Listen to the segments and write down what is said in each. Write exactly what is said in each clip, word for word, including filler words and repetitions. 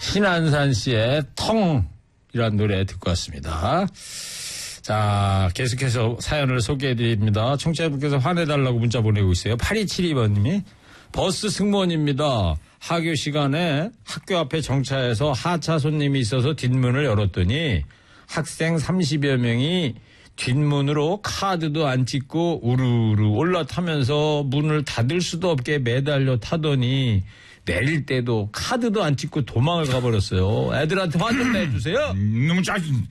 신한산 씨의 텅이라는 노래 듣고 왔습니다. 자, 계속해서 사연을 소개해드립니다. 청취자분께서 화내달라고 문자 보내고 있어요. 팔이칠이 번님이 버스 승무원입니다. 하교 시간에 학교 앞에 정차해서 하차 손님이 있어서 뒷문을 열었더니 학생 삼십여 명이 뒷문으로 카드도 안 찍고 우르르 올라타면서 문을 닫을 수도 없게 매달려 타더니 내릴 때도 카드도 안 찍고 도망을 가버렸어요. 애들한테 화 좀 내주세요. 음, 너무 짜증.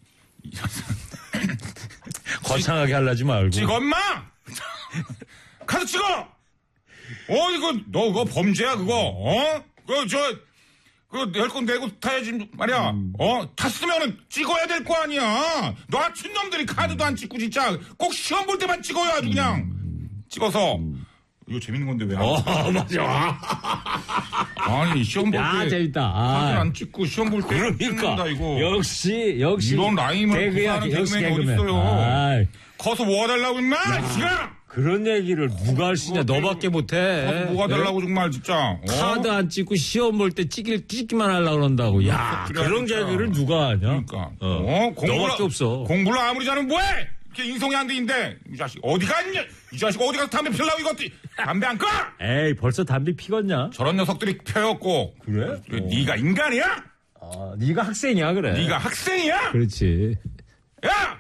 거창하게 하려지 말고. 찍어, 엄마! 카드 찍어! 어, 이거, 너, 그거 범죄야, 그거, 어? 그, 저, 그, 낼 건 내고 타야지, 말이야. 음. 어? 탔으면은 찍어야 될 거 아니야. 너 같은 놈들이 카드도 안 찍고, 진짜. 꼭 시험 볼 때만 찍어야 아주 그냥. 음. 찍어서. 음. 이거 재밌는 건데 왜 안 어, 맞아. 아니, 시험 볼 때. 야, 재밌다. 카드 안 찍고 시험 볼 때. 그러니까. 찍는다, 이거. 역시, 역시. 이런 라임을 개그야, 구사하는 역시 개그맨이 개그맨. 어딨어요. 아이. 커서 뭐가 달라고 했나? 지가! 그런 얘기를 누가 할 수 있냐. 너밖에 못해. 뭐가 달라고 정말 진짜. 어? 카드 안 찍고 시험 볼 때 찍길, 찍기만 하려고 그런다고. 야, 그런 개그를 누가 하냐. 그러니까. 어. 어? 공부를, 너밖에 없어. 공부를 아무리 잘하면 뭐해? 이렇게 인성이 안 돼인데. 이 자식 어디 갔냐? 이 자식 어디 가서 담배 피려고 이것들이. 담배 안 꺼? 에이, 벌써 담배 피웠냐? 저런 녀석들이 펴였고. 그래? 그래 어. 네가 인간이야? 아, 네가 학생이야, 그래. 네가 학생이야? 그렇지. 야!